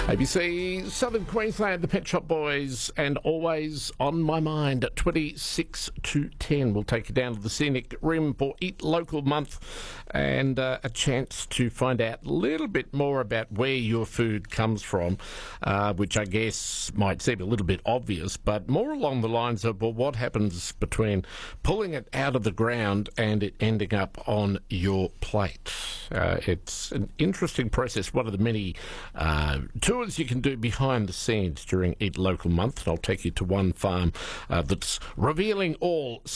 ABC Southern Queensland, the Pet Shop Boys, and Always on My Mind at 26 to 10. We'll take you down to the Scenic Rim for Eat Local Month and a chance to find out a little bit more about where your food comes from, which I guess might seem a little bit obvious, but more along the lines of, well, what happens between pulling it out of the ground and it ending up on your plate. It's an interesting process, one of the many tours you can do behind the scenes during Eat Local Month. And I'll take you to one farm that's revealing all